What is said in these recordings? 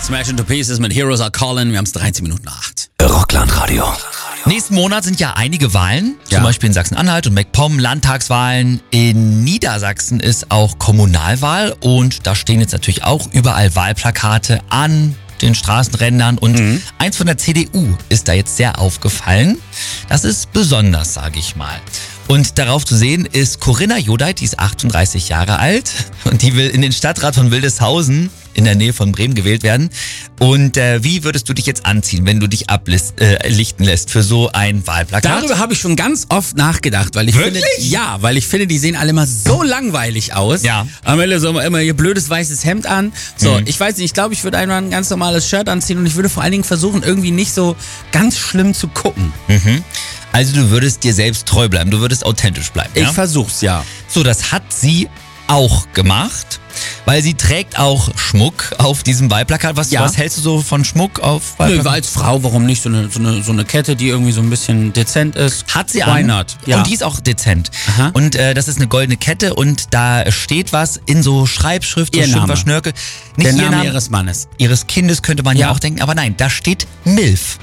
Smash into Pieces mit Heroes Are Calling. Wir haben es 13 Minuten nach 8. Rockland-Radio. Nächsten Monat sind ja einige Wahlen, zum Beispiel in Sachsen-Anhalt und MacPom, Landtagswahlen. In Niedersachsen ist auch Kommunalwahl und da stehen jetzt natürlich auch überall Wahlplakate an den Straßenrändern und eins von der CDU ist da jetzt sehr aufgefallen. Das ist besonders, sage ich mal. Und darauf zu sehen ist Corinna Jodeit, die ist 38 Jahre alt und die will in den Stadtrat von Wildeshausen in der Nähe von Bremen gewählt werden. Und wie würdest du dich jetzt anziehen, wenn du dich ablichten lässt für so ein Wahlplakat? Darüber habe ich schon ganz oft nachgedacht, weil ich Wirklich? finde, weil die sehen alle immer so langweilig aus. Ja. Am Ende so immer ihr blödes weißes Hemd an. So, ich weiß nicht, ich glaube, ich würde einmal ein ganz normales Shirt anziehen und ich würde vor allen Dingen versuchen, irgendwie nicht so ganz schlimm zu gucken. Also du würdest dir selbst treu bleiben, du würdest authentisch bleiben. Ich Ja? versuch's, ja. So, das hat sie auch gemacht, weil sie trägt auch Schmuck auf diesem Wahlplakat. Was hältst du so von Schmuck auf Wahlplakat? Nö, als Frau, warum nicht so eine Kette, die irgendwie so ein bisschen dezent ist? Hat sie Why an. not? Ja. Und die ist auch dezent. Aha. Und das ist eine goldene Kette und da steht was in so Schreibschrift, so Ihr schön Name. verschnörkelt. Nicht Der ihr Name Name ihres Mannes. ihres Kindes könnte man ja auch denken, aber nein, da steht MILF.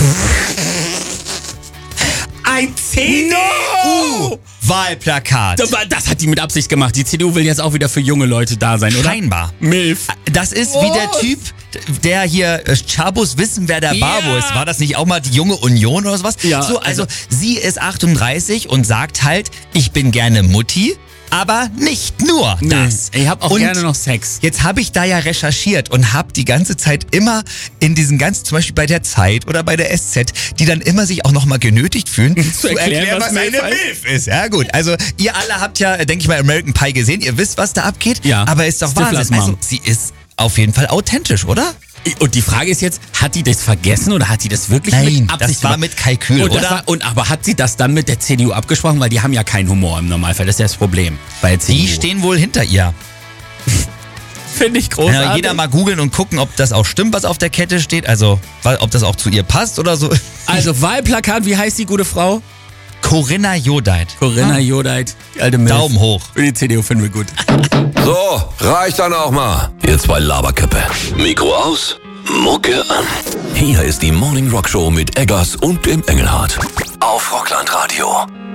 Ein CDU-Wahlplakat. Das hat die mit Absicht gemacht. Die CDU will jetzt auch wieder für junge Leute da sein, oder? Scheinbar. Milf. Das ist wie der Typ, der hier Chabos wissen, wer der Barbo ist. War das nicht auch mal die junge Union oder sowas? Ja, So, also sie ist 38 und sagt halt, ich bin gerne Mutti, aber nicht nur das. Ich hab auch Und gerne noch Sex. Jetzt habe ich da ja recherchiert und habe die ganze Zeit immer in diesen ganzen, zum Beispiel bei der Zeit oder bei der SZ, die dann immer sich auch nochmal genötigt fühlen, zu erklären, was eine MILF ist. Ja gut, also ihr alle habt ja, denke ich mal, American Pie gesehen, ihr wisst, was da abgeht, Ja. aber ist doch Stiflers Wahnsinn. Mom. Also sie ist auf jeden Fall authentisch, oder? Und die Frage ist jetzt, hat die das vergessen oder hat die das wirklich Nein, mit Absicht das war gemacht? mit Kalkül, Und oder? aber hat sie das dann mit der CDU abgesprochen? Weil die haben ja keinen Humor im Normalfall. Das ist ja das Problem bei der CDU. Die stehen wohl hinter ihr. Finde ich großartig. Ja, jeder mal googeln und gucken, ob das auch stimmt, was auf der Kette steht. Also, ob das auch zu ihr passt oder so. Also Wahlplakat, wie heißt die gute Frau? Corinna Jodeit. Corinna Jodeit, die alte Milf. Daumen hoch. Für die CDU finden wir gut. So, reicht dann auch mal. Ihr zwei Laberköppe. Mikro aus, Mucke an. Hier ist die Morning Rock Show mit Eggers und dem Engelhardt. Auf Rockland Radio.